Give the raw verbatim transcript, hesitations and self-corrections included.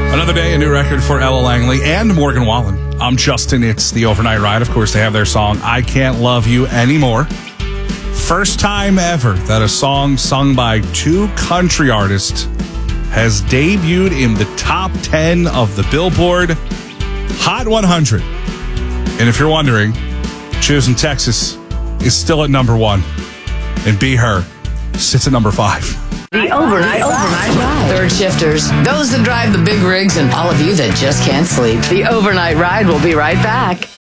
Another day, a new record for Ella Langley and Morgan Wallen. I'm Justin. It's the Overnight Ride. Of course, they have their song, I Can't Love You Anymore. First time ever that a song sung by two country artists has debuted in the top ten of the Billboard Hot one hundred. And if you're wondering, Choosing Texas is still at number one. And Be Her sits at number five. The Overnight Overnight Ride. Third shifters, those that drive the big rigs, and all of you that just can't sleep. The Overnight Ride will be right back.